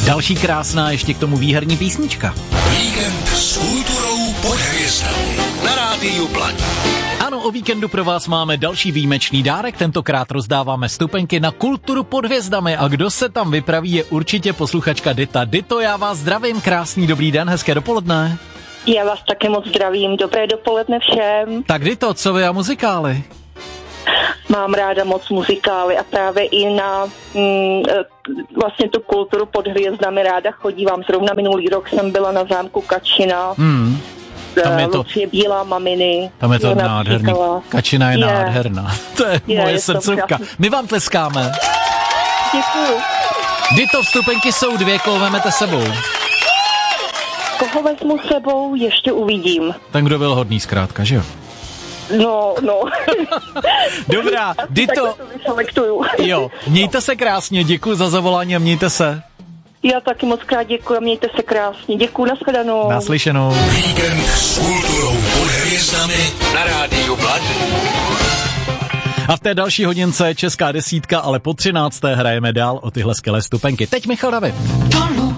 Další krásná, ještě k tomu výherní písnička. Víkend s kulturou pod hvězdami na Rádiu Plaň. Ano, o víkendu pro vás máme další výjimečný dárek, tentokrát rozdáváme stupenky na Kulturu pod hvězdami a kdo se tam vypraví je určitě posluchačka Dita. Dito, já vás zdravím, krásný dobrý den, hezké dopoledne. Já vás také moc zdravím, dobré dopoledne všem. Tak Dito, co vy a muzikály? Mám ráda moc muzikály a právě i na vlastně tu Kulturu pod hvězdami ráda chodívám. Zrovna minulý rok jsem byla na zámku Kačina. Tam je to Lucie Bílá maminy. Tam je to nádherný. Kačina je nádherná. To je moje srdcovka. My vám tleskáme. Děkuju. Dito, vstupenky jsou 2, koho vemete sebou? Koho vezmu sebou, ještě uvidím. Ten, kdo byl hodný zkrátka, že jo? No. Dobrá, Dito. Jo, mějte se krásně, děkuji za zavolání a mějte se. Já taky moc krát děkuji a mějte se krásně. Děkuji, nashledanou. Naslyšenou. Víkend s kulturou pod hvězdami na Rádiu Plaň. A v té další hodince česká desítka, ale po 13. hrajeme dál o tyhle skvělé stupenky. Teď Michal David.